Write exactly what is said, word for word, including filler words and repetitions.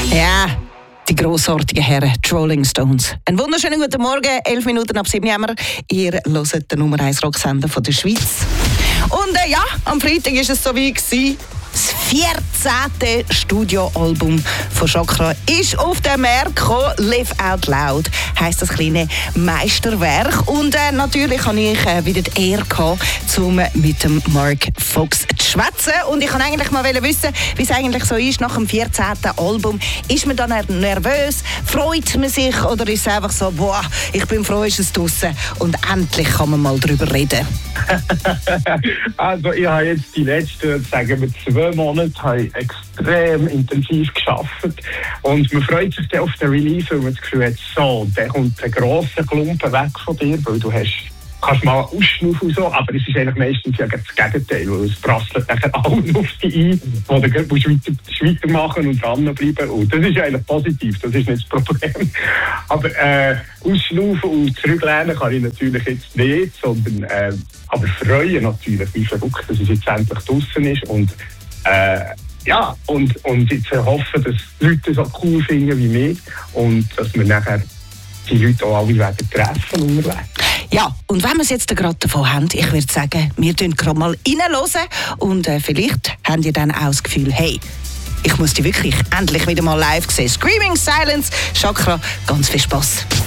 Ja, die grossartigen Herren, die Rolling Stones. Einen wunderschönen guten Morgen, elf Minuten ab sieben haben wir. Ihr hört den Nummer eins Rocksender von der Schweiz. Und äh, ja, am Freitag war es so wie gewesen. Das vierzehnte Studioalbum von Chakra ist auf den Markt gekommen. Live Out Loud heisst das kleine Meisterwerk. Und äh, natürlich habe ich äh, wieder die Ehre gehabt, um mit dem Mark Fox zu schwätzen. Und ich wollte eigentlich mal wissen, wie es eigentlich so ist nach dem vierzehnten Album. Ist man dann nervös? Freut man sich? Oder ist es einfach so, boah, ich bin froh, ist es draussen und endlich kann man mal drüber reden? Also ich habe jetzt die letzten, sagen wir, zwei Monate habe ich extrem intensiv gearbeitet und man freut sich dann auf den Release, weil man das Gefühl hat, so, der kommt ein grosser Klumpen weg von dir, weil du hast, kannst mal ausschnaufen und so, aber es ist eigentlich meistens ja das Gegenteil, weil es prasselt nachher allen auf dich ein, wo du weiter, weitermachen und dranbleiben und das ist eigentlich positiv, das ist nicht das Problem. Aber äh, ausschnaufen und zurücklehnen kann ich natürlich jetzt nicht, sondern äh, aber freuen natürlich, wie verrückt, dass es jetzt endlich draussen ist und äh, ja, und, und jetzt hoffen, dass die Leute es so cool finden wie mich und dass wir nachher die Leute auch alle werden treffen unterwegs. Ja, und wenn wir es jetzt gerade davon haben, ich würde sagen, wir hören gerade mal reinhören und äh, vielleicht habt ihr dann auch das Gefühl, hey, ich muss die wirklich endlich wieder mal live sehen. Screaming Silence, Chakra, ganz viel Spass.